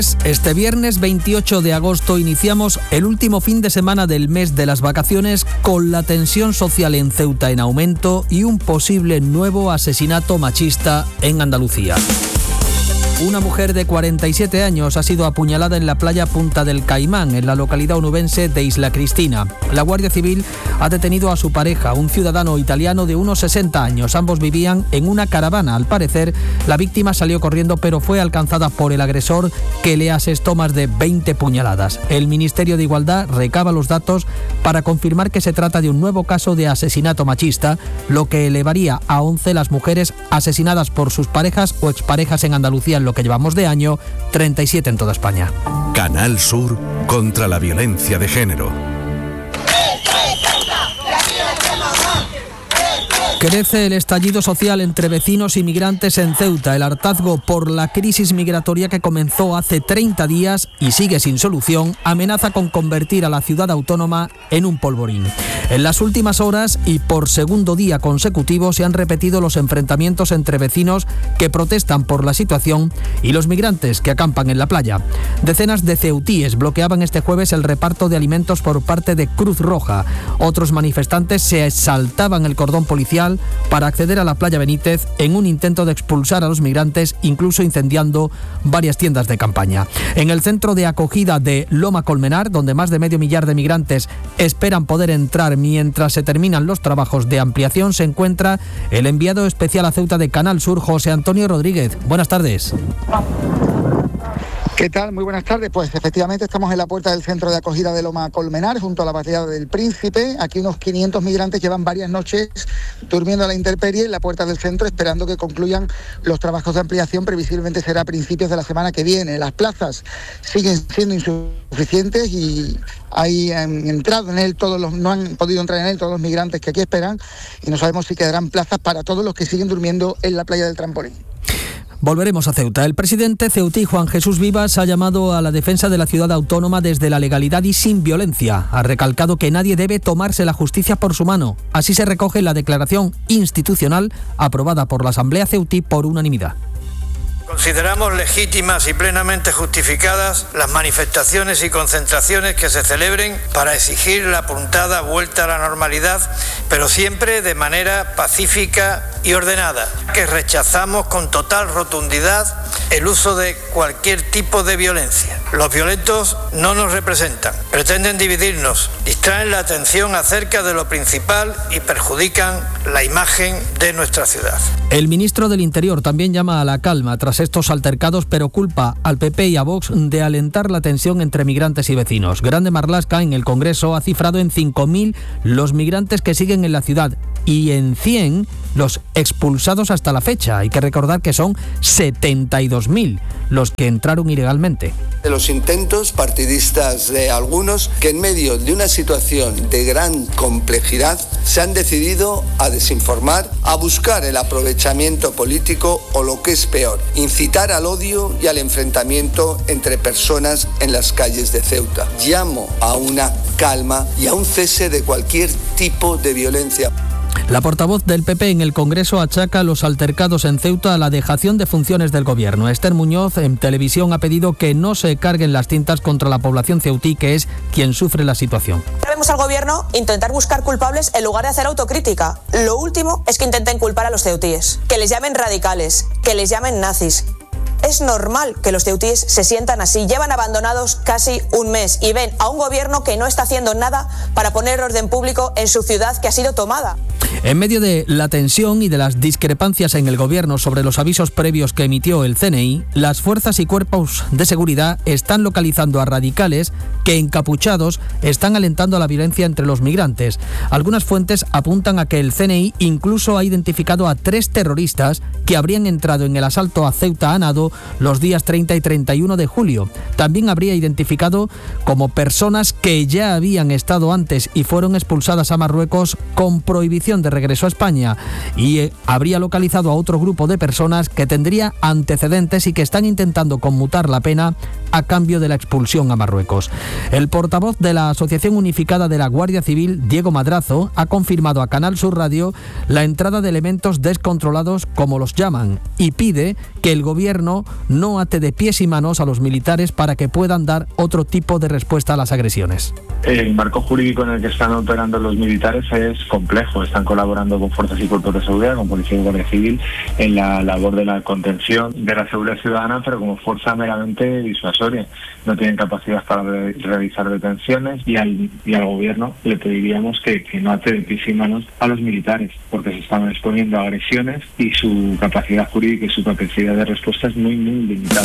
Este viernes 28 de agosto iniciamos el último fin de semana del mes de las vacaciones con la tensión social en Ceuta en aumento y un posible nuevo asesinato machista en Andalucía. Una mujer de 47 años ha sido apuñalada en la playa Punta del Caimán, en la localidad onubense de Isla Cristina. La Guardia Civil ha detenido a su pareja, un ciudadano italiano de unos 60 años. Ambos vivían en una caravana. Al parecer, la víctima salió corriendo, pero fue alcanzada por el agresor, que le asestó más de 20 puñaladas. El Ministerio de Igualdad recaba los datos para confirmar que se trata de un nuevo caso de asesinato machista, lo que elevaría a 11 las mujeres asesinadas por sus parejas o exparejas en Andalucía en lo que llevamos de año, 37 en toda España. Canal Sur contra la violencia de género. Crece el estallido social entre vecinos y migrantes en Ceuta. El hartazgo por la crisis migratoria que comenzó hace 30 días y sigue sin solución amenaza con convertir a la ciudad autónoma en un polvorín. En las últimas horas y por segundo día consecutivo se han repetido los enfrentamientos entre vecinos que protestan por la situación y los migrantes que acampan en la playa. Decenas de ceutíes bloqueaban este jueves el reparto de alimentos por parte de Cruz Roja. Otros manifestantes se saltaban el cordón policial para acceder a la playa Benítez en un intento de expulsar a los migrantes, incluso incendiando varias tiendas de campaña. En el centro de acogida de Loma Colmenar, donde más de medio millar de migrantes esperan poder entrar mientras se terminan los trabajos de ampliación, se encuentra el enviado especial a Ceuta de Canal Sur, José Antonio Rodríguez. Buenas tardes. ¿Qué tal? Muy buenas tardes. Pues efectivamente estamos en la puerta del centro de acogida de Loma Colmenar, junto a la Barriada del Príncipe. Aquí unos 500 migrantes llevan varias noches durmiendo a la intemperie en la puerta del centro, esperando que concluyan los trabajos de ampliación. Previsiblemente será a principios de la semana que viene. Las plazas siguen siendo insuficientes y no han podido entrar en él todos los migrantes que aquí esperan, y no sabemos si quedarán plazas para todos los que siguen durmiendo en la playa del Trampolín. Volveremos a Ceuta. El presidente ceutí, Juan Jesús Vivas, ha llamado a la defensa de la ciudad autónoma desde la legalidad y sin violencia. Ha recalcado que nadie debe tomarse la justicia por su mano. Así se recoge en la declaración institucional aprobada por la Asamblea ceutí por unanimidad. Consideramos legítimas y plenamente justificadas las manifestaciones y concentraciones que se celebren para exigir la apuntada vuelta a la normalidad, pero siempre de manera pacífica y ordenada, que rechazamos con total rotundidad el uso de cualquier tipo de violencia. Los violentos no nos representan, pretenden dividirnos, distraen la atención acerca de lo principal y perjudican la imagen de nuestra ciudad. El ministro del Interior también llama a la calma tras estos altercados, pero culpa al PP y a Vox de alentar la tensión entre migrantes y vecinos. Grande Marlaska en el Congreso ha cifrado en 5.000 los migrantes que siguen en la ciudad y en 100 los expulsados hasta la fecha. Hay que recordar que son 72.000 los que entraron ilegalmente. De los intentos partidistas de algunos que en medio de una situación de gran complejidad se han decidido a desinformar, a buscar el aprovechamiento político o, lo que es peor, incitar al odio y al enfrentamiento entre personas en las calles de Ceuta. Llamo a una calma y a un cese de cualquier tipo de violencia. La portavoz del PP en el Congreso achaca los altercados en Ceuta a la dejación de funciones del gobierno. Esther Muñoz en televisión ha pedido que no se carguen las tintas contra la población ceutí, que es quien sufre la situación. Vemos al gobierno intentar buscar culpables en lugar de hacer autocrítica. Lo último es que intenten culpar a los ceutíes, que les llamen radicales, que les llamen nazis. Es normal que los ceutíes se sientan así. Llevan abandonados casi un mes y ven a un gobierno que no está haciendo nada para poner orden público en su ciudad, que ha sido tomada. En medio de la tensión y de las discrepancias en el gobierno sobre los avisos previos que emitió el CNI, las fuerzas y cuerpos de seguridad están localizando a radicales que, encapuchados, están alentando a la violencia entre los migrantes. Algunas fuentes apuntan a que el CNI incluso ha identificado a 3 terroristas que habrían entrado en el asalto a Ceuta a nado los días 30 y 31 de julio. También habría identificado como personas que ya habían estado antes y fueron expulsadas a Marruecos con prohibición de regreso a España, y habría localizado a otro grupo de personas que tendría antecedentes y que están intentando conmutar la pena a cambio de la expulsión a Marruecos. El portavoz de la Asociación Unificada de la Guardia Civil, Diego Madrazo, ha confirmado a Canal Sur Radio la entrada de elementos descontrolados, como los llaman, y pide que el gobierno no ate de pies y manos a los militares para que puedan dar otro tipo de respuesta a las agresiones. El marco jurídico en el que están operando los militares es complejo. Están colaborando con fuerzas y cuerpos de seguridad, con policía y guardia civil, en la labor de la contención de la seguridad ciudadana, pero como fuerza meramente disuasoria. No tienen capacidad para realizar detenciones y al gobierno le pediríamos que no ate de pies y manos a los militares, porque se están exponiendo a agresiones y su capacidad jurídica y su capacidad de respuesta es muy, muy limitada.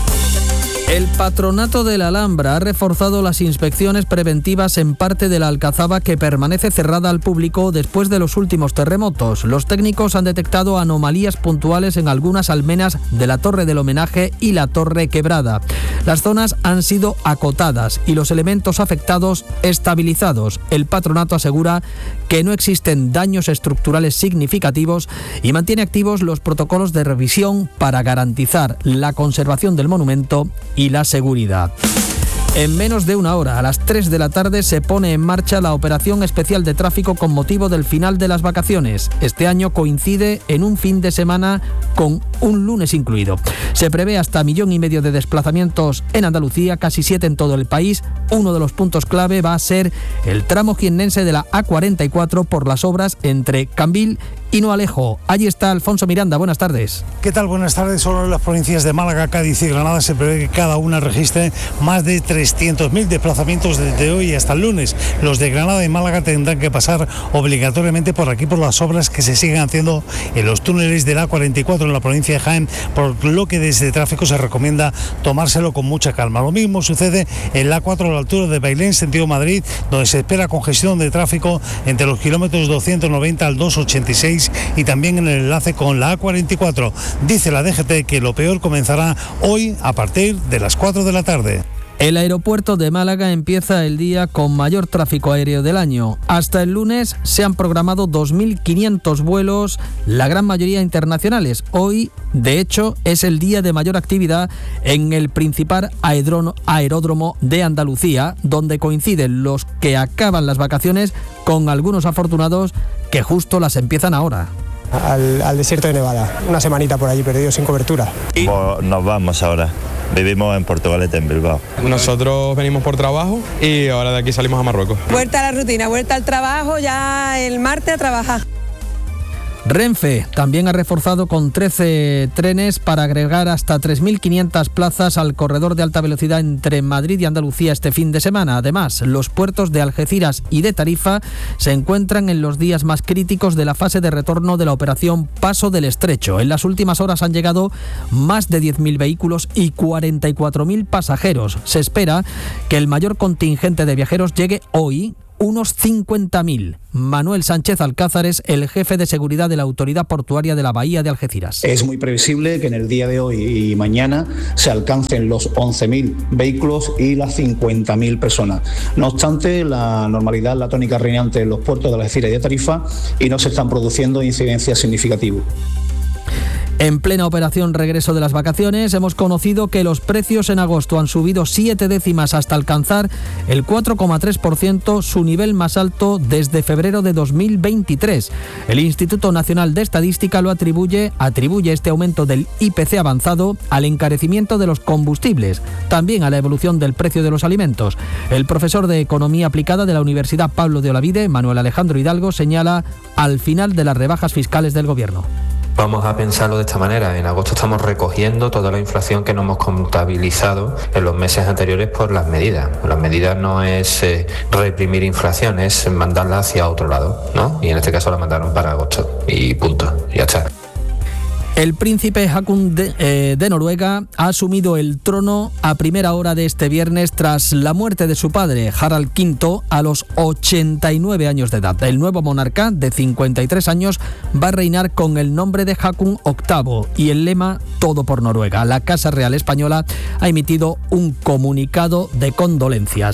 El Patronato de la Alhambra ha reforzado las inspecciones preventivas en parte de la Alcazaba, que permanece cerrada al público después de los últimos terremotos. Los técnicos han detectado anomalías puntuales en algunas almenas de la Torre del Homenaje y la Torre Quebrada. Las zonas han sido acotadas y los elementos afectados estabilizados. El patronato asegura que no existen daños estructurales significativos y mantiene activos los protocolos de revisión para garantizar la conservación del monumento y la seguridad. En menos de una hora, a las 3 de la tarde, se pone en marcha la operación especial de tráfico con motivo del final de las vacaciones. Este año coincide en un fin de semana con un lunes incluido. Se prevé hasta 1,5 millones de desplazamientos en Andalucía, casi 7 en todo el país. Uno de los puntos clave va a ser el tramo jiennense de la A44 por las obras entre Cambil y Noalejo. Allí está Alfonso Miranda, buenas tardes. ¿Qué tal? Buenas tardes. Solo en las provincias de Málaga, Cádiz y Granada se prevé que cada una registre más de 300.000 desplazamientos desde hoy hasta el lunes. Los de Granada y Málaga tendrán que pasar obligatoriamente por aquí por las obras que se siguen haciendo en los túneles de la A44 en la provincia de Jaén, por lo que desde tráfico se recomienda tomárselo con mucha calma. Lo mismo sucede en la A4 a la altura de Bailén, sentido Madrid, donde se espera congestión de tráfico entre los kilómetros 290 al 286 y también en el enlace con la A44. Dice la DGT que lo peor comenzará hoy a partir de las 4 de la tarde. El aeropuerto de Málaga empieza el día con mayor tráfico aéreo del año. Hasta el lunes se han programado 2.500 vuelos, la gran mayoría internacionales. Hoy, de hecho, es el día de mayor actividad en el principal aeródromo de Andalucía, donde coinciden los que acaban las vacaciones con algunos afortunados que justo las empiezan ahora. Al desierto de Nevada, una semanita por allí perdido sin cobertura. Pues nos vamos ahora. Vivimos en Portugalete, en Bilbao. Nosotros venimos por trabajo y ahora de aquí salimos a Marruecos. Vuelta a la rutina, vuelta al trabajo, ya el martes a trabajar. Renfe también ha reforzado con 13 trenes para agregar hasta 3.500 plazas al corredor de alta velocidad entre Madrid y Andalucía este fin de semana. Además, los puertos de Algeciras y de Tarifa se encuentran en los días más críticos de la fase de retorno de la operación Paso del Estrecho. En las últimas horas han llegado más de 10.000 vehículos y 44.000 pasajeros. Se espera que el mayor contingente de viajeros llegue hoy, unos 50.000. Manuel Sánchez Alcázar es el jefe de seguridad de la Autoridad Portuaria de la Bahía de Algeciras. Es muy previsible que en el día de hoy y mañana se alcancen los 11.000 vehículos y las 50.000 personas. No obstante, la normalidad, la tónica reinante en los puertos de Algeciras y de Tarifa, y no se están produciendo incidencias significativas. En plena operación regreso de las vacaciones, hemos conocido que los precios en agosto han subido 7 décimas hasta alcanzar el 4,3%, su nivel más alto desde febrero de 2023. El Instituto Nacional de Estadística lo atribuye este aumento del IPC avanzado al encarecimiento de los combustibles, también a la evolución del precio de los alimentos. El profesor de Economía Aplicada de la Universidad Pablo de Olavide, Manuel Alejandro Hidalgo, señala al final de las rebajas fiscales del Gobierno. Vamos a pensarlo de esta manera. En agosto estamos recogiendo toda la inflación que no hemos contabilizado en los meses anteriores por las medidas. Las medidas no es reprimir inflación, es mandarla hacia otro lado, ¿no? Y en este caso la mandaron para agosto y punto, ya está. El príncipe Haakon de Noruega ha asumido el trono a primera hora de este viernes tras la muerte de su padre, Harald V, a los 89 años de edad. El nuevo monarca, de 53 años, va a reinar con el nombre de Haakon VIII y el lema Todo por Noruega. La Casa Real Española ha emitido un comunicado de condolencias.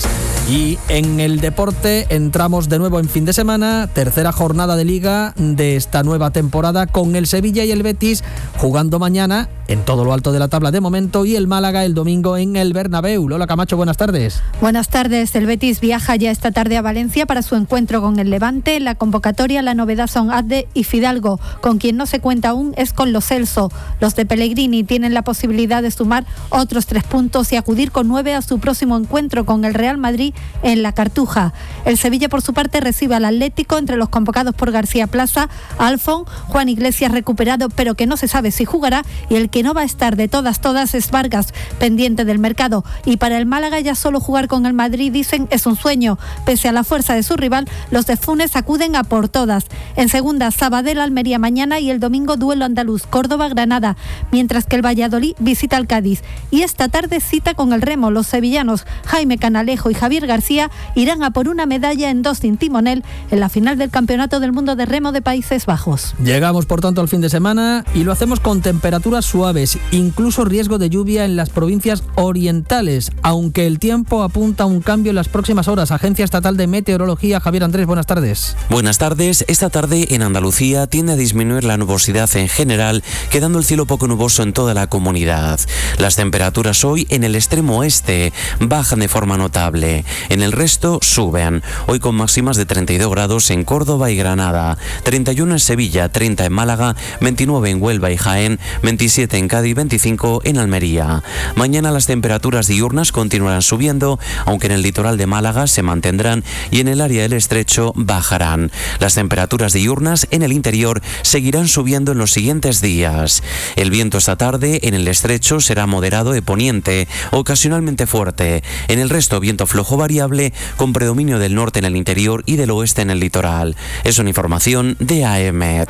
Y en el deporte entramos de nuevo en fin de semana, tercera jornada de Liga de esta nueva temporada, con el Sevilla y el Betis jugando mañana en todo lo alto de la tabla de momento, y el Málaga el domingo en el Bernabéu. Lola Camacho, buenas tardes. Buenas tardes. El Betis viaja ya esta tarde a Valencia para su encuentro con el Levante. En la convocatoria la novedad son Adde y Fidalgo. Con quien no se cuenta aún es con Lo Celso. Los de Pellegrini tienen la posibilidad de sumar otros 3 puntos y acudir con 9 a su próximo encuentro con el Real Madrid en la Cartuja. El Sevilla, por su parte, recibe al Atlético. Entre los convocados por García Plaza, Alfon, Juan Iglesias recuperado pero que no se sabe si jugará, y el que no va a estar de todas es Vargas, pendiente del mercado. Y para el Málaga ya solo jugar con el Madrid, dicen, es un sueño. Pese a la fuerza de su rival, los de Funes acuden a por todas. En segunda, Sabadell Almería mañana, y el domingo duelo andaluz Córdoba-Granada, mientras que el Valladolid visita al Cádiz. Y esta tarde cita con el remo. Los sevillanos Jaime Canalejo y Javier García irán a por una medalla en 2 sin timonel en la final del Campeonato del Mundo de Remo de Países Bajos. Llegamos por tanto al fin de semana y lo hacemos con temperaturas suaves, incluso riesgo de lluvia en las provincias orientales, aunque el tiempo apunta a un cambio en las próximas horas. Agencia Estatal de Meteorología, Javier Andrés, buenas tardes. Buenas tardes. Esta tarde en Andalucía tiende a disminuir la nubosidad en general, quedando el cielo poco nuboso en toda la comunidad. Las temperaturas hoy en el extremo oeste bajan de forma notable, en el resto suben, hoy con máximas de 32 grados en Córdoba y Granada, 31 en Sevilla, 30 en Málaga, 29 en Huelva y Jaén, 27 en Cádiz, 25 en Almería. Mañana las temperaturas diurnas continuarán subiendo, aunque en el litoral de Málaga se mantendrán y en el área del Estrecho bajarán. Las temperaturas diurnas en el interior seguirán subiendo en los siguientes días. El viento esta tarde en el Estrecho será moderado de poniente, ocasionalmente fuerte. En el resto viento flojo variable con predominio del norte en el interior y del oeste en el litoral. Es una información de AEMET.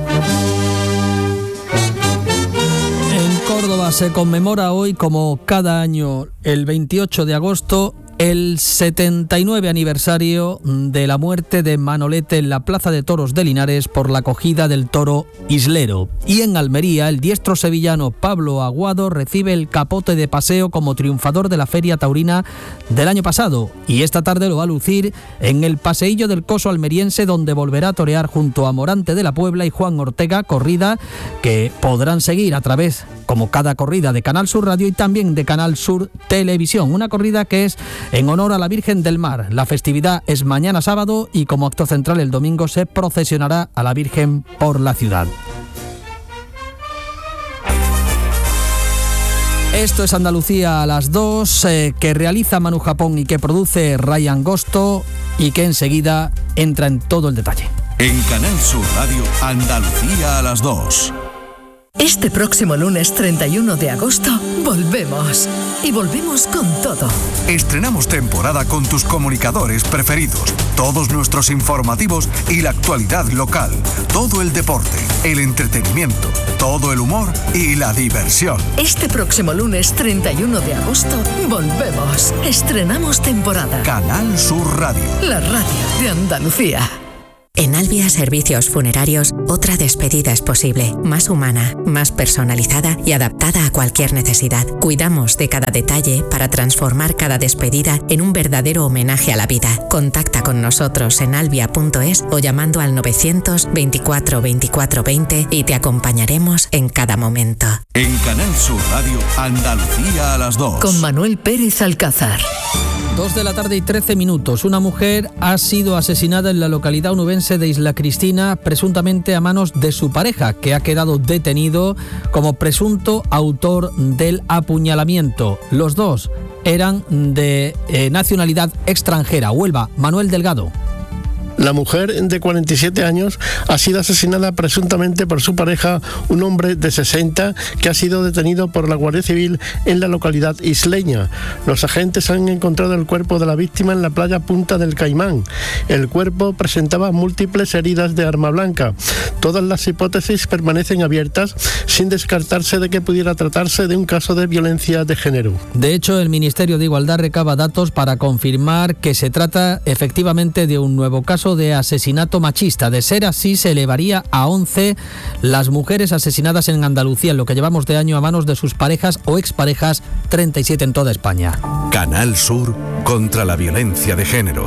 Córdoba se conmemora hoy, como cada año, el 28 de agosto, el 79 aniversario de la muerte de Manolete en la Plaza de Toros de Linares por la cogida del toro Islero. Y en Almería, el diestro sevillano Pablo Aguado recibe el capote de paseo como triunfador de la Feria Taurina del año pasado. Y esta tarde lo va a lucir en el Paseillo del Coso almeriense, donde volverá a torear junto a Morante de la Puebla y Juan Ortega, corrida que podrán seguir a través, como cada corrida, de Canal Sur Radio y también de Canal Sur Televisión. Una corrida que es en honor a la Virgen del Mar. La festividad es mañana sábado y como acto central el domingo se procesionará a la Virgen por la ciudad. Esto es Andalucía a las 2, que realiza Manu Japón y que produce Ryan Gosto, y que enseguida entra en todo el detalle. En Canal Sur Radio, Andalucía a las 2. Este próximo lunes 31 de agosto volvemos. Y volvemos con todo. Estrenamos temporada con tus comunicadores preferidos, todos nuestros informativos y la actualidad local, todo el deporte, el entretenimiento, todo el humor y la diversión. Este próximo lunes 31 de agosto volvemos. Estrenamos temporada. Canal Sur Radio. La radio de Andalucía. En Albia Servicios Funerarios, otra despedida es posible, más humana, más personalizada y adaptada a cualquier necesidad. Cuidamos de cada detalle para transformar cada despedida en un verdadero homenaje a la vida. Contacta con nosotros en albia.es o llamando al 924 24 20 y te acompañaremos en cada momento. En Canal Sur Radio, Andalucía a las 2. Con Manuel Pérez Alcázar. 2 de la tarde y 13 minutos. Una mujer ha sido asesinada en la localidad onubense de Isla Cristina, presuntamente a manos de su pareja, que ha quedado detenido como presunto autor del apuñalamiento. Los dos eran de nacionalidad extranjera. Huelva, Manuel Delgado. La mujer de 47 años ha sido asesinada presuntamente por su pareja, un hombre de 60, que ha sido detenido por la Guardia Civil en la localidad isleña. Los agentes han encontrado el cuerpo de la víctima en la playa Punta del Caimán. El cuerpo presentaba múltiples heridas de arma blanca. Todas las hipótesis permanecen abiertas, sin descartarse de que pudiera tratarse de un caso de violencia de género. De hecho, el Ministerio de Igualdad recaba datos para confirmar que se trata efectivamente de un nuevo caso caso de asesinato machista. De ser así, se elevaría a 11 las mujeres asesinadas en Andalucía en lo que llevamos de año a manos de sus parejas o exparejas, 37 en toda España. Canal Sur contra la violencia de género.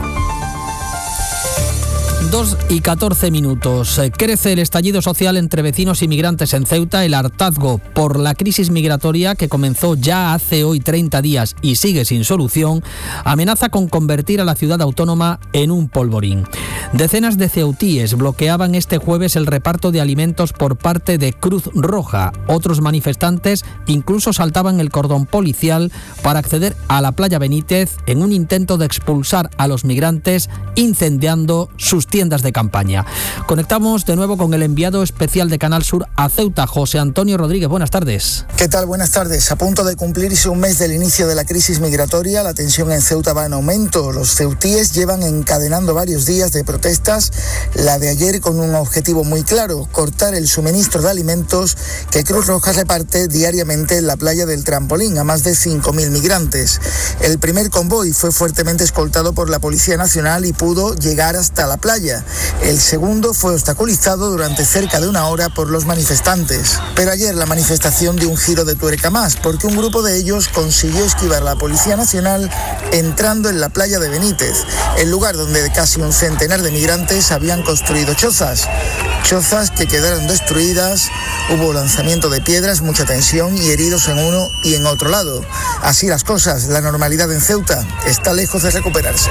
2:14. Crece el estallido social entre vecinos y migrantes en Ceuta. El hartazgo por la crisis migratoria, que comenzó ya hace hoy 30 días y sigue sin solución, amenaza con convertir a la ciudad autónoma en un polvorín. Decenas de ceutíes bloqueaban este jueves el reparto de alimentos por parte de Cruz Roja. Otros manifestantes incluso saltaban el cordón policial para acceder a la playa Benítez en un intento de expulsar a los migrantes, incendiando sus tiendas de campaña. Conectamos de nuevo con el enviado especial de Canal Sur a Ceuta, José Antonio Rodríguez. Buenas tardes. ¿Qué tal? Buenas tardes. A punto de cumplirse un mes del inicio de la crisis migratoria, la tensión en Ceuta va en aumento. Los ceutíes llevan encadenando varios días de protestas, la de ayer con un objetivo muy claro: cortar el suministro de alimentos que Cruz Roja reparte diariamente en la playa del Trampolín a más de 5.000 migrantes. El primer convoy fue fuertemente escoltado por la Policía Nacional y pudo llegar hasta la playa. El segundo fue obstaculizado durante cerca de una hora por los manifestantes. Pero ayer la manifestación dio un giro de tuerca más, porque un grupo de ellos consiguió esquivar a la Policía Nacional entrando en la playa de Benítez, el lugar donde casi un centenar de migrantes habían construido chozas que quedaron destruidas. Hubo lanzamiento de piedras, mucha tensión y heridos en uno y en otro lado. Así las cosas, la normalidad en Ceuta está lejos de recuperarse.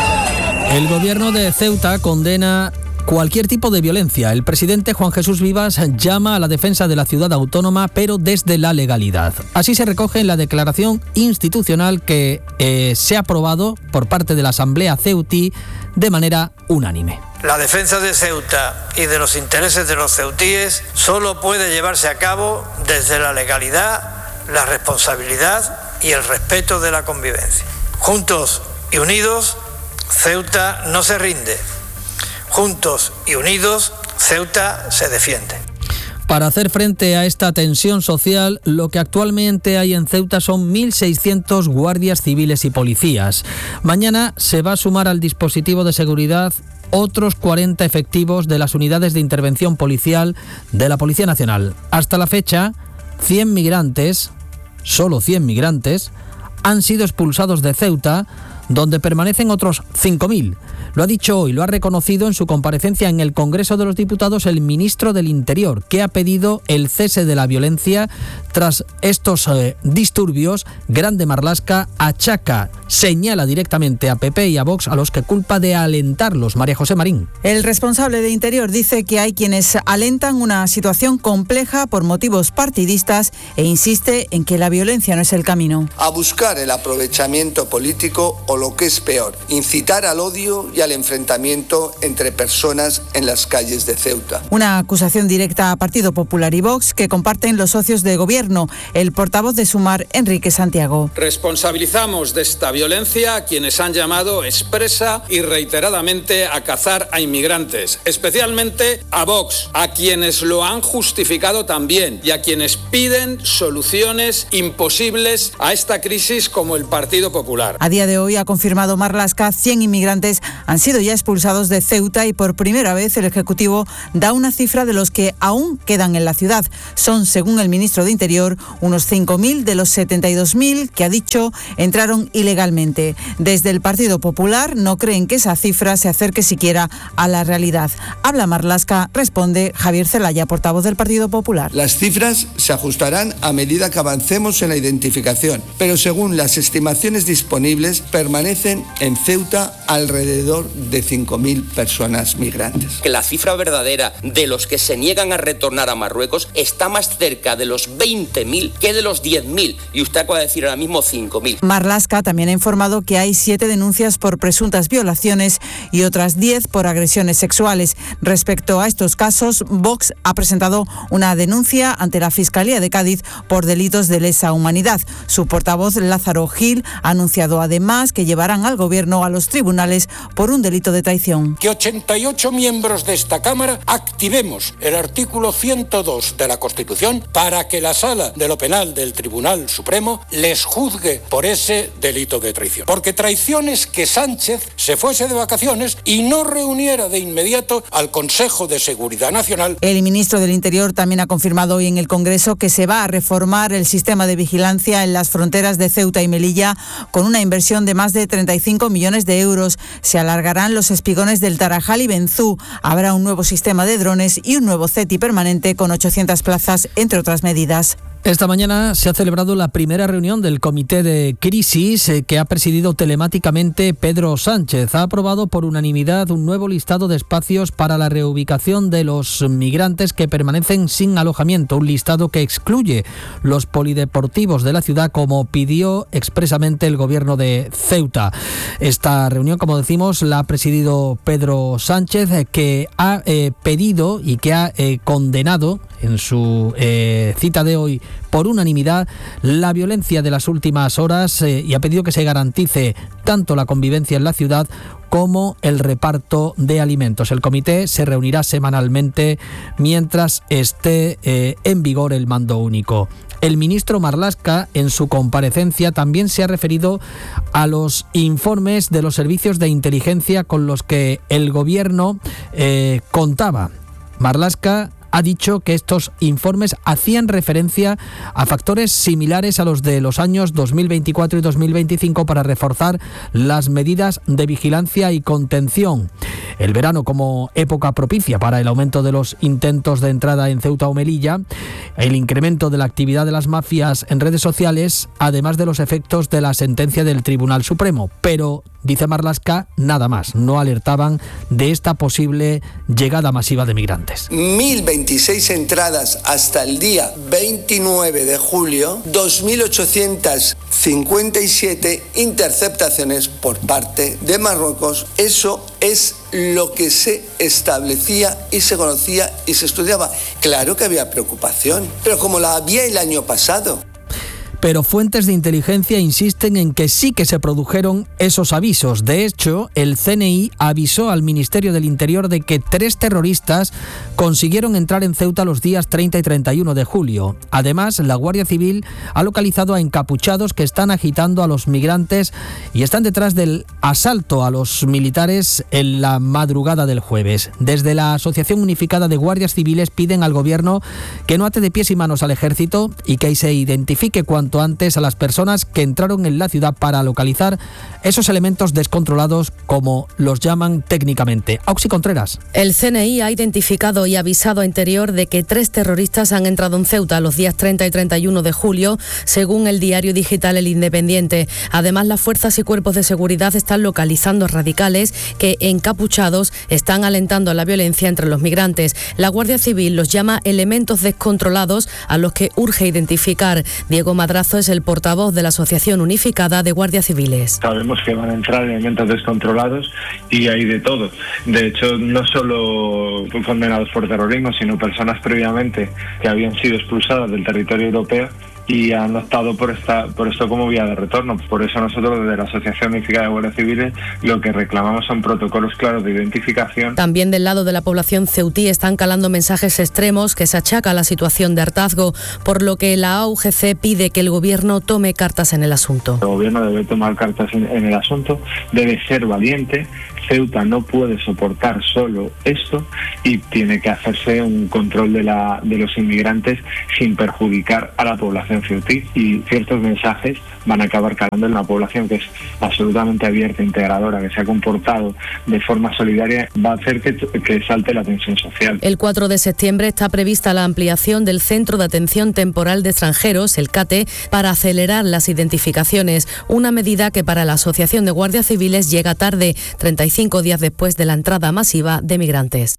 El gobierno de Ceuta condena cualquier tipo de violencia. El presidente Juan Jesús Vivas llama a la defensa de la ciudad autónoma, pero desde la legalidad. Así se recoge en la declaración institucional que se ha aprobado por parte de la Asamblea Ceutí de manera unánime. La defensa de Ceuta y de los intereses de los ceutíes solo puede llevarse a cabo desde la legalidad, la responsabilidad y el respeto de la convivencia. Juntos y unidos, Ceuta no se rinde. Juntos y unidos, Ceuta se defiende. Para hacer frente a esta tensión social, lo que actualmente hay en Ceuta son 1.600 guardias civiles y policías. Mañana se va a sumar al dispositivo de seguridad otros 40 efectivos de las unidades de intervención policial de la Policía Nacional. Hasta la fecha, 100 migrantes, solo 100 migrantes, han sido expulsados de Ceuta, donde permanecen otros 5.000. Lo ha dicho hoy, lo ha reconocido en su comparecencia en el Congreso de los Diputados el ministro del Interior, que ha pedido el cese de la violencia tras estos disturbios. Grande Marlaska señala directamente a PP y a Vox, a los que culpa de alentarlos. María José Marín. El responsable de Interior dice que hay quienes alentan una situación compleja por motivos partidistas e insiste en que la violencia no es el camino. A buscar el aprovechamiento político o, lo que es peor, incitar al odio y al enfrentamiento entre personas en las calles de Ceuta. Una acusación directa a Partido Popular y Vox, que comparten los socios de gobierno. El portavoz de Sumar, Enrique Santiago. Responsabilizamos de esta violencia a quienes han llamado expresa y reiteradamente a cazar a inmigrantes, especialmente a Vox, a quienes lo han justificado también y a quienes piden soluciones imposibles a esta crisis como el Partido Popular. A día de hoy, ha confirmado Marlaska, 100 inmigrantes han sido ya expulsados de Ceuta y por primera vez el Ejecutivo da una cifra de los que aún quedan en la ciudad. Son, según el ministro de Interior, unos 5.000 de los 72.000 que, ha dicho, entraron ilegalmente. Desde el Partido Popular no creen que esa cifra se acerque siquiera a la realidad. Habla Marlaska, responde Javier Zelaya, portavoz del Partido Popular. Las cifras se ajustarán a medida que avancemos en la identificación, pero según las estimaciones disponibles, permanecen en Ceuta alrededor de 5.000 personas migrantes. Que la cifra verdadera de los que se niegan a retornar a Marruecos está más cerca de los 20.000 que de los 10.000, y usted acaba de decir ahora mismo 5.000. Marlaska también ha informado que hay 7 denuncias por presuntas violaciones y otras 10 por agresiones sexuales. Respecto a estos casos, Vox ha presentado una denuncia ante la Fiscalía de Cádiz por delitos de lesa humanidad. Su portavoz, Lázaro Gil, ha anunciado además que llevarán al Gobierno a los tribunales por un delito de traición. Que 88 miembros de esta Cámara activemos el artículo 102 de la Constitución para que la Sala de lo Penal del Tribunal Supremo les juzgue por ese delito de de traición. Porque traición es que Sánchez se fuese de vacaciones y no reuniera de inmediato al Consejo de Seguridad Nacional. El ministro del Interior también ha confirmado hoy en el Congreso que se va a reformar el sistema de vigilancia en las fronteras de Ceuta y Melilla con una inversión de más de 35 millones de euros. Se alargarán los espigones del Tarajal y Benzú. Habrá un nuevo sistema de drones y un nuevo CETI permanente con 800 plazas, entre otras medidas. Esta mañana se ha celebrado la primera reunión del Comité de Crisis que ha presidido telemáticamente Pedro Sánchez. Ha aprobado por unanimidad un nuevo listado de espacios para la reubicación de los migrantes que permanecen sin alojamiento, un listado que excluye los polideportivos de la ciudad, como pidió expresamente el gobierno de Ceuta. Esta reunión, como decimos, la ha presidido Pedro Sánchez, que ha pedido y que ha condenado en su cita de hoy por unanimidad la violencia de las últimas horas y ha pedido que se garantice tanto la convivencia en la ciudad como el reparto de alimentos. El comité se reunirá semanalmente mientras esté en vigor el mando único. El ministro Marlaska, en su comparecencia, también se ha referido a los informes de los servicios de inteligencia con los que el gobierno contaba. Marlaska ha dicho que estos informes hacían referencia a factores similares a los de los años 2024 y 2025 para reforzar las medidas de vigilancia y contención. El verano como época propicia para el aumento de los intentos de entrada en Ceuta o Melilla, el incremento de la actividad de las mafias en redes sociales, además de los efectos de la sentencia del Tribunal Supremo. Pero, dice Marlaska, nada más. No alertaban de esta posible llegada masiva de migrantes. 1.026 entradas hasta el día 29 de julio, 2.857 interceptaciones por parte de Marruecos. Eso es lo que se establecía y se conocía y se estudiaba. Claro que había preocupación, pero como la había el año pasado. Pero fuentes de inteligencia insisten en que sí que se produjeron esos avisos. De hecho, el CNI avisó al Ministerio del Interior de que 3 terroristas consiguieron entrar en Ceuta los días 30 y 31 de julio. Además, la Guardia Civil ha localizado a encapuchados que están agitando a los migrantes y están detrás del asalto a los militares en la madrugada del jueves. Desde la Asociación Unificada de Guardias Civiles piden al Gobierno que no ate de pies y manos al ejército y que se identifique cuanto antes a las personas que entraron en la ciudad para localizar esos elementos descontrolados, como los llaman técnicamente. Auxi Contreras. El CNI ha identificado y avisado a Interior de que 3 terroristas han entrado en Ceuta los días 30 y 31 de julio, según el diario digital El Independiente. Además, las fuerzas y cuerpos de seguridad están localizando radicales que, encapuchados, están alentando la violencia entre los migrantes. La Guardia Civil los llama elementos descontrolados a los que urge identificar. Diego Madrazo es el portavoz de la Asociación Unificada de Guardias Civiles. Sabemos que van a entrar elementos descontrolados y hay de todo. De hecho, no solo condenados por terrorismo, sino personas previamente que habían sido expulsadas del territorio europeo y han optado por esto como vía de retorno. Por eso nosotros desde la Asociación Unificada de Guardias Civiles lo que reclamamos son protocolos claros de identificación. También del lado de la población ceutí están calando mensajes extremos que se achaca a la situación de hartazgo, por lo que la AUGC pide que el Gobierno tome cartas en el asunto. El Gobierno debe tomar cartas en el asunto, debe ser valiente. Ceuta no puede soportar solo esto y tiene que hacerse un control de los inmigrantes sin perjudicar a la población ceutí, y ciertos mensajes van a acabar calando en la población que es absolutamente abierta, integradora, que se ha comportado de forma solidaria, va a hacer que salte la tensión social. El 4 de septiembre está prevista la ampliación del Centro de Atención Temporal de Extranjeros, el CATE, para acelerar las identificaciones, una medida que para la Asociación de Guardias Civiles llega tarde, 35 días después de la entrada masiva de migrantes.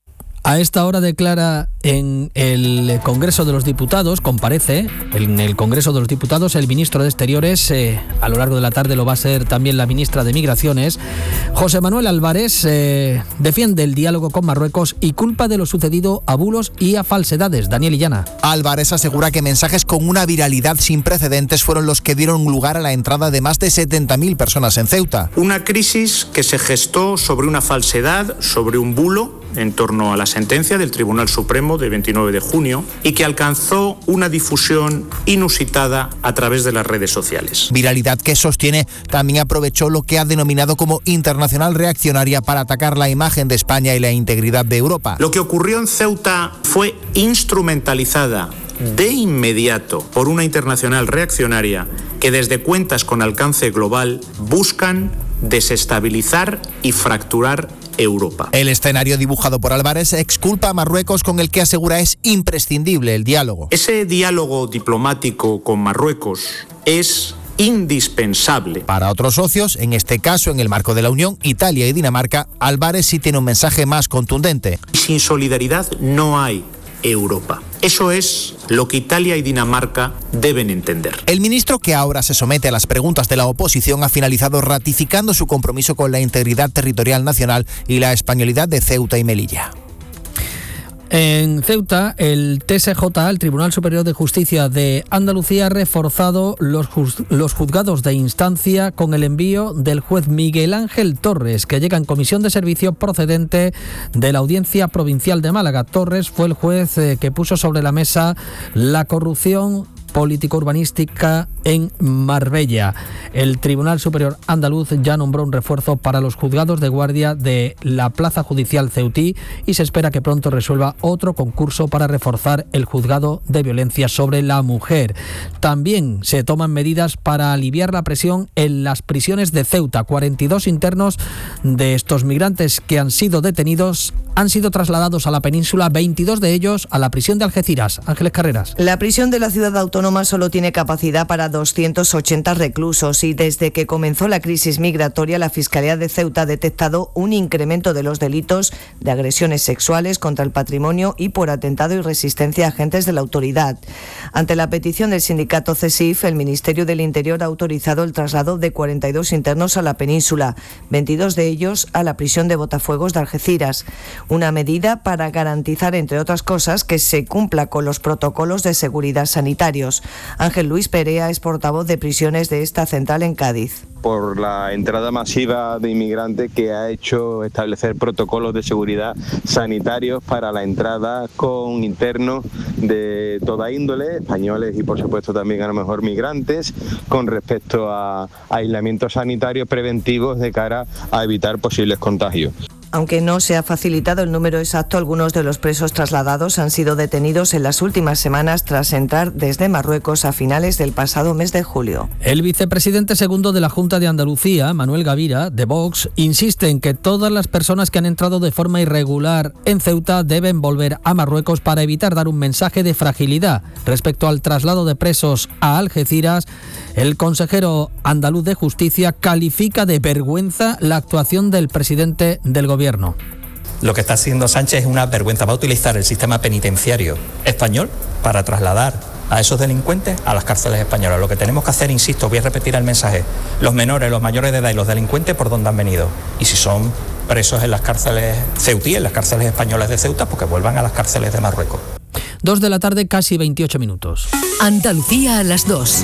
A esta hora declara en el Congreso de los Diputados, comparece en el Congreso de los Diputados el ministro de Exteriores, a lo largo de la tarde lo va a ser también la ministra de Migraciones. José Manuel Álvarez defiende el diálogo con Marruecos y culpa de lo sucedido a bulos y a falsedades. Daniel Illana. Álvarez asegura que mensajes con una viralidad sin precedentes fueron los que dieron lugar a la entrada de más de 70.000 personas en Ceuta. Una crisis que se gestó sobre una falsedad, sobre un bulo, en torno a la sentencia del Tribunal Supremo de 29 de junio y que alcanzó una difusión inusitada a través de las redes sociales. Viralidad que sostiene también aprovechó lo que ha denominado como internacional reaccionaria para atacar la imagen de España y la integridad de Europa. Lo que ocurrió en Ceuta fue instrumentalizada de inmediato por una internacional reaccionaria que desde cuentas con alcance global buscan desestabilizar y fracturar Europa. El escenario dibujado por Álvarez exculpa a Marruecos, con el que asegura es imprescindible el diálogo. Ese diálogo diplomático con Marruecos es indispensable. Para otros socios, en este caso en el marco de la Unión, Italia y Dinamarca, Álvarez sí tiene un mensaje más contundente. Sin solidaridad no hay Europa. Eso es lo que Italia y Dinamarca deben entender. El ministro, que ahora se somete a las preguntas de la oposición, ha finalizado ratificando su compromiso con la integridad territorial nacional y la españolidad de Ceuta y Melilla. En Ceuta, el TSJ, el Tribunal Superior de Justicia de Andalucía, ha reforzado los juzgados de instancia con el envío del juez Miguel Ángel Torres, que llega en comisión de servicio procedente de la Audiencia Provincial de Málaga. Torres fue el juez que puso sobre la mesa la corrupción político-urbanística en Marbella. El Tribunal Superior Andaluz ya nombró un refuerzo para los juzgados de guardia de la Plaza Judicial ceutí y se espera que pronto resuelva otro concurso para reforzar el juzgado de violencia sobre la mujer. También se toman medidas para aliviar la presión en las prisiones de Ceuta. 42 internos de estos migrantes que han sido detenidos han sido trasladados a la península, 22 de ellos a la prisión de Algeciras. Ángeles Carreras. La prisión de la ciudad autónoma solo tiene capacidad para 280 reclusos y desde que comenzó la crisis migratoria, la Fiscalía de Ceuta ha detectado un incremento de los delitos de agresiones sexuales contra el patrimonio y por atentado y resistencia a agentes de la autoridad. Ante la petición del sindicato CESIF, el Ministerio del Interior ha autorizado el traslado de 42 internos a la península, 22 de ellos a la prisión de Botafuegos de Algeciras. Una medida para garantizar, entre otras cosas, que se cumpla con los protocolos de seguridad sanitarios. Ángel Luis Perea es portavoz de prisiones de esta central en Cádiz. Por la entrada masiva de inmigrantes que ha hecho establecer protocolos de seguridad sanitarios para la entrada con internos de toda índole, españoles y por supuesto también a lo mejor migrantes, con respecto a aislamientos sanitarios preventivos de cara a evitar posibles contagios. Aunque no se ha facilitado el número exacto, algunos de los presos trasladados han sido detenidos en las últimas semanas tras entrar desde Marruecos a finales del pasado mes de julio. El vicepresidente segundo de la Junta de Andalucía, Manuel Gavira, de Vox, insiste en que todas las personas que han entrado de forma irregular en Ceuta deben volver a Marruecos para evitar dar un mensaje de fragilidad. Respecto al traslado de presos a Algeciras, el consejero andaluz de Justicia califica de vergüenza la actuación del presidente del gobierno. Lo que está haciendo Sánchez es una vergüenza. Va a utilizar el sistema penitenciario español para trasladar a esos delincuentes a las cárceles españolas. Lo que tenemos que hacer, insisto, voy a repetir el mensaje, los menores, los mayores de edad y los delincuentes por dónde han venido. Y si son presos en las cárceles ceutíes, en las cárceles españolas de Ceuta, pues que vuelvan a las cárceles de Marruecos. 2 de la tarde, casi 28 minutos. Andalucía a las 2.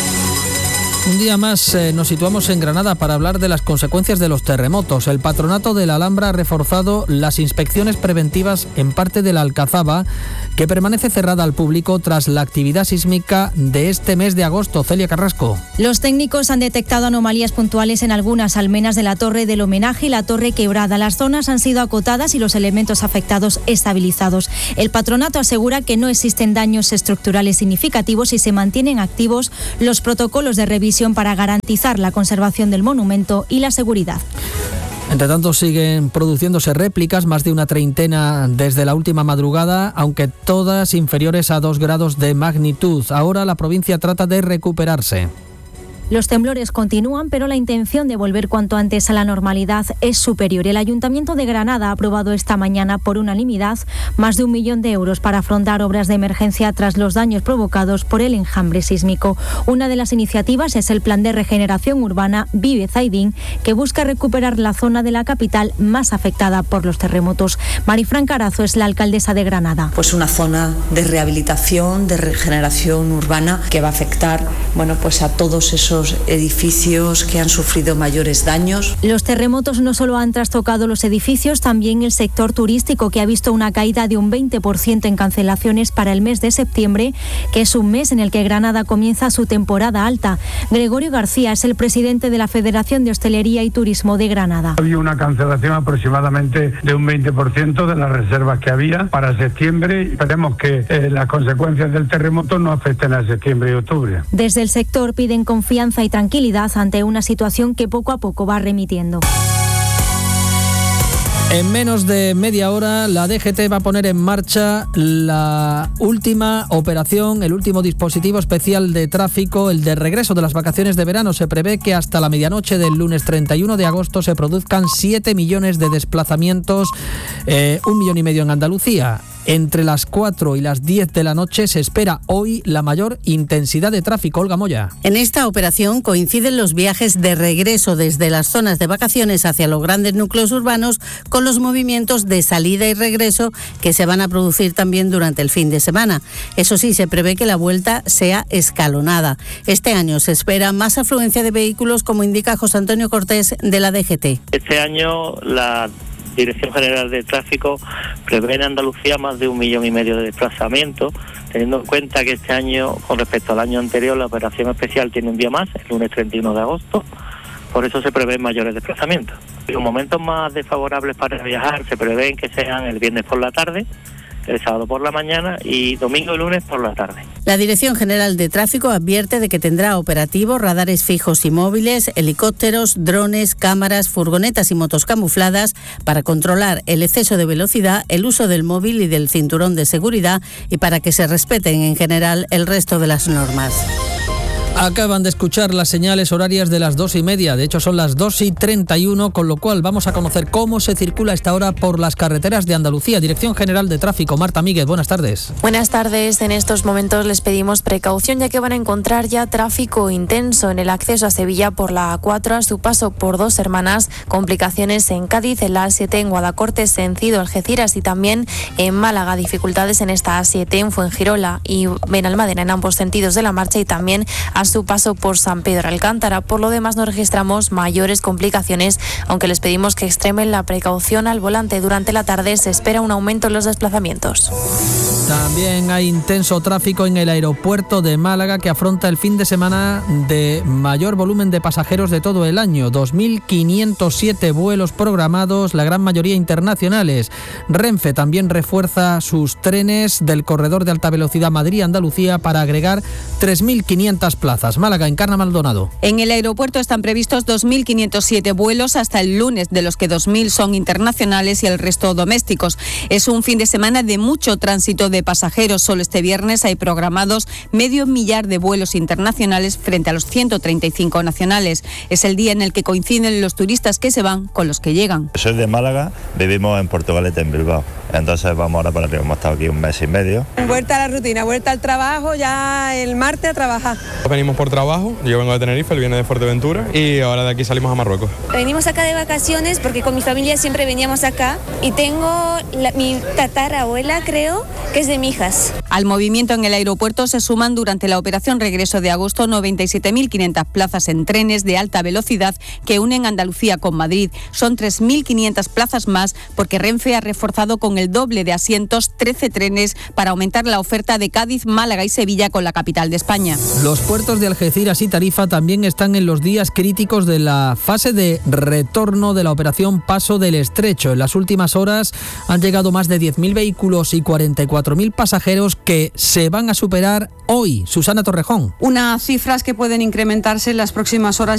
Un día más nos situamos en Granada para hablar de las consecuencias de los terremotos. El Patronato de la Alhambra ha reforzado las inspecciones preventivas en parte de la Alcazaba, que permanece cerrada al público tras la actividad sísmica de este mes de agosto. Celia Carrasco. Los técnicos han detectado anomalías puntuales en algunas almenas de la Torre del Homenaje y la Torre Quebrada. Las zonas han sido acotadas y los elementos afectados estabilizados. El Patronato asegura que no existen daños estructurales significativos y se mantienen activos los protocolos de revisión para garantizar la conservación del monumento y la seguridad. Entre tanto, siguen produciéndose réplicas, más de una treintena desde la última madrugada, aunque todas inferiores a 2 grados de magnitud. Ahora la provincia trata de recuperarse. Los temblores continúan, pero la intención de volver cuanto antes a la normalidad es superior. El Ayuntamiento de Granada ha aprobado esta mañana por unanimidad más de 1 millón de euros para afrontar obras de emergencia tras los daños provocados por el enjambre sísmico. Una de las iniciativas es el Plan de Regeneración Urbana Vive Zaidín, que busca recuperar la zona de la capital más afectada por los terremotos. Marifran Carazo es la alcaldesa de Granada. Pues una zona de rehabilitación, de regeneración urbana que va a afectar, pues a todos esos esos edificios que han sufrido mayores daños. Los terremotos no solo han trastocado los edificios, también el sector turístico, que ha visto una caída de un 20% en cancelaciones para el mes de septiembre, que es un mes en el que Granada comienza su temporada alta. Gregorio García es el presidente de la Federación de Hostelería y Turismo de Granada. Había una cancelación aproximadamente de un 20% de las reservas que había para septiembre y esperemos que las consecuencias del terremoto no afecten a septiembre y octubre. Desde el sector piden confianza y tranquilidad ante una situación que poco a poco va remitiendo. En menos de media hora, la DGT va a poner en marcha la última operación, el último dispositivo especial de tráfico, el de regreso de las vacaciones de verano. Se prevé que hasta la medianoche del lunes 31 de agosto se produzcan 7 millones de desplazamientos, 1,5 millones en Andalucía. Entre las 4 y las 10 de la noche se espera hoy la mayor intensidad de tráfico. Olga Moya. En esta operación coinciden los viajes de regreso desde las zonas de vacaciones hacia los grandes núcleos urbanos con los movimientos de salida y regreso que se van a producir también durante el fin de semana. Eso sí, se prevé que la vuelta sea escalonada. Este año se espera más afluencia de vehículos, como indica José Antonio Cortés de la DGT. Este año la Dirección General de Tráfico prevé en Andalucía más de 1,5 millones de desplazamientos, teniendo en cuenta que este año, con respecto al año anterior, la operación especial tiene un día más, el lunes 31 de agosto, por eso se prevén mayores desplazamientos. Los momentos más desfavorables para viajar se prevén que sean el viernes por la tarde, el sábado por la mañana y domingo y lunes por la tarde. La Dirección General de Tráfico advierte de que tendrá operativos, radares fijos y móviles, helicópteros, drones, cámaras, furgonetas y motos camufladas para controlar el exceso de velocidad, el uso del móvil y del cinturón de seguridad y para que se respeten en general el resto de las normas. Acaban de escuchar las señales horarias de las 2:30, de hecho son las 2:31, con lo cual vamos a conocer cómo se circula a esta hora por las carreteras de Andalucía. Dirección General de Tráfico, Marta Míguez, buenas tardes. Buenas tardes, en estos momentos les pedimos precaución ya que van a encontrar ya tráfico intenso en el acceso a Sevilla por la A4 a su paso por Dos Hermanas, complicaciones en Cádiz, en la A7 en Guadacorte, Sencido, Algeciras y también en Málaga, dificultades en esta A7 en Fuengirola y Benalmádena en ambos sentidos de la marcha y también a su paso por San Pedro Alcántara. Por lo demás no registramos mayores complicaciones, aunque les pedimos que extremen la precaución al volante. Durante la tarde se espera un aumento en los desplazamientos. También hay intenso tráfico en el aeropuerto de Málaga, que afronta el fin de semana de mayor volumen de pasajeros de todo el año. 2.507 vuelos programados, la gran mayoría internacionales. Renfe también refuerza sus trenes del corredor de alta velocidad Madrid-Andalucía para agregar 3.500 plazas. Málaga, Encarna Maldonado. En el aeropuerto están previstos 2.507 vuelos hasta el lunes, de los que 2.000 son internacionales y el resto domésticos. Es un fin de semana de mucho tránsito de pasajeros. Solo este viernes hay programados 500.000 de vuelos internacionales frente a los 135 nacionales. Es el día en el que coinciden los turistas que se van con los que llegan. Soy de Málaga, vivimos en Portugalete, en Bilbao. Entonces vamos ahora para arriba, hemos estado aquí 1 mes y medio. Vuelta a la rutina, vuelta al trabajo, ya el martes a trabajar. Venimos por trabajo, yo vengo de Tenerife, él viene de Fuerteventura y ahora de aquí salimos a Marruecos. Venimos acá de vacaciones porque con mi familia siempre veníamos acá y tengo mi tatarabuela, creo, que es de Mijas. Al movimiento en el aeropuerto se suman durante la operación regreso de agosto 97.500 plazas en trenes de alta velocidad que unen Andalucía con Madrid. Son 3.500 plazas más porque Renfe ha reforzado con el doble de asientos 13 trenes para aumentar la oferta de Cádiz, Málaga y Sevilla con la capital de España. Los puertos de Algeciras y Tarifa también están en los días críticos de la fase de retorno de la operación Paso del Estrecho. En las últimas horas han llegado más de 10.000 vehículos y 44.000 pasajeros que se van a superar hoy. Susana Torrejón. Unas cifras que pueden incrementarse en las próximas horas